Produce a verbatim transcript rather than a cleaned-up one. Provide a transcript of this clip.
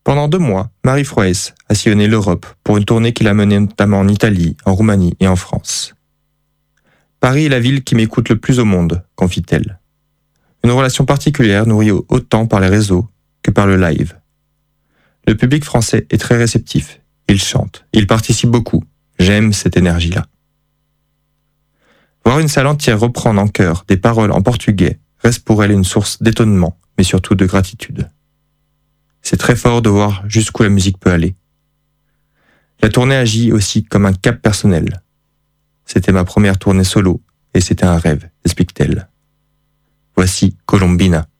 Pendant deux mois, Marie Frouès a sillonné l'Europe pour une tournée qui l'a menée notamment en Italie, en Roumanie et en France. Paris est la ville qui m'écoute le plus au monde, confie-t-elle. Une relation particulière nourrie autant par les réseaux que par le live. Le public français est très réceptif. Il chante, il participe beaucoup. J'aime cette énergie-là. Voir une salle entière reprendre en chœur des paroles en portugais reste pour elle une source d'étonnement, mais surtout de gratitude. C'est très fort de voir jusqu'où la musique peut aller. La tournée agit aussi comme un cap personnel. C'était ma première tournée solo et c'était un rêve, explique-t-elle. Voici Colombina.